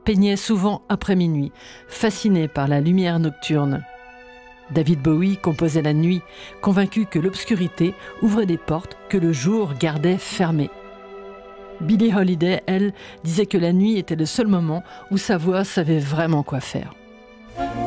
peignait souvent après minuit, fasciné par la lumière nocturne. David Bowie composait la nuit, convaincu que l'obscurité ouvrait des portes que le jour gardait fermées. Billie Holiday, elle, disait que la nuit était le seul moment où sa voix savait vraiment quoi faire.